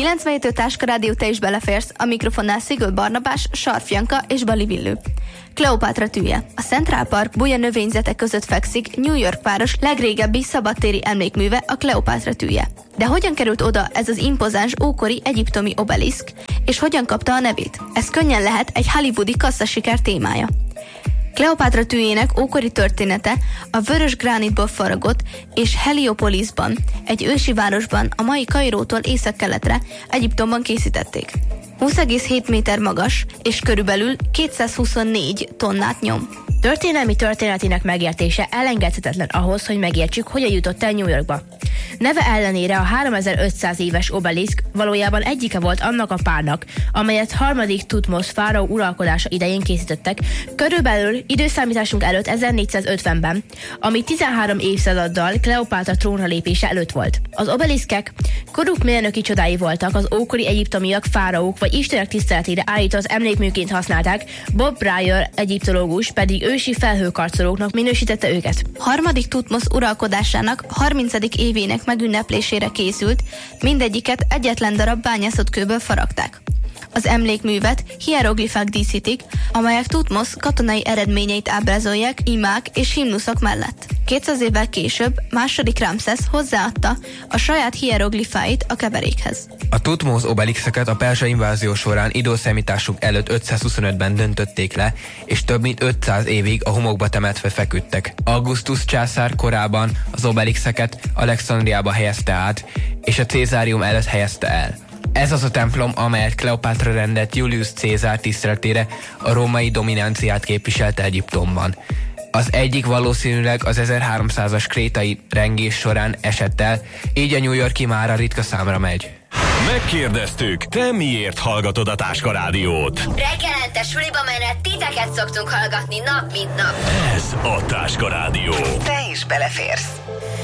97 Táska Rádió, te is beleférsz, a mikrofonnál Szigő Barnabás, Sarf Janka és Bali Villő. Kleopátra tűje. A Central Park buja növényzetek között fekszik New York város legrégebbi szabadtéri emlékműve, a Kleopátra tűje. De hogyan került oda ez az impozáns ókori egyiptomi obeliszk, és hogyan kapta a nevét? Ez könnyen lehet egy hollywoodi kasszasiker témája. Kleopátra tűjének ókori története a vörös gránitból faragott és Heliopolisban, egy ősi városban, a mai Kairótól északkeletre, Egyiptomban készítették. 20,7 méter magas, és körülbelül 224 tonnát nyom. Történelmi történetének megértése elengedhetetlen ahhoz, hogy megértsük, hogyan jutott el New Yorkba. Neve ellenére a 3500 éves obeliszk valójában egyike volt annak a párnak, amelyet 3. Thutmose fáraó uralkodása idején készítettek, körülbelül időszámításunk előtt 1450-ben, ami 13 évszázaddal Kleopátra trónra lépése előtt volt. Az obeliszkek koruk mérnöki csodái voltak, az ókori egyiptomiak fáraók vagy istenek tiszteletére állított emlékműként használták, Bob Brier egyiptológus pedig ősi felhőkarcolóknak minősítette őket. 3. Thutmose uralkodásának 30. évének megünneplésére készült, mindegyiket egyetlen darab bányászott kőből faragták. Az emlékművet hieroglifák díszítik, amelyek Thutmose katonai eredményeit ábrázolják imák és himnuszok mellett. 200 évvel később II. Ramszesz hozzáadta a saját hieroglifáit a keverékhez. A Thutmose obelixeket a perzsa invázió során időszámításunk előtt 525-ben döntötték le, és több mint 500 évig a homokba temetve feküdtek. Augustus császár korában az obelixeket Alexandriába helyezte át, és a Cézárium előtt helyezte el. Ez az a templom, amelyet Kleopátra rendelt Julius Cézár tiszteletére, a római dominanciát képviselte Egyiptomban. Az egyik valószínűleg az 1300-as krétai rengés során esett el, így a New York-i mára ritka számra megy. Megkérdeztük, te miért hallgatod a Táska Rádiót? Reggelente suliba menet titeket szoktunk hallgatni nap mint nap. Ez a Táska Rádió. Te is beleférsz.